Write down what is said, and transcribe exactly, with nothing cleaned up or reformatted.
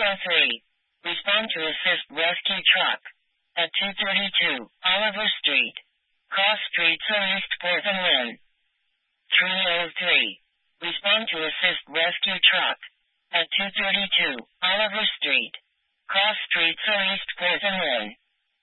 oh three. Respond to assist rescue truck. At two thirty-two, Oliver Street. Cross streets are East fourth and Lynn. three oh three. Respond to assist rescue truck. At two thirty-two, Oliver Street. Cross streets are East fourth and Lynn.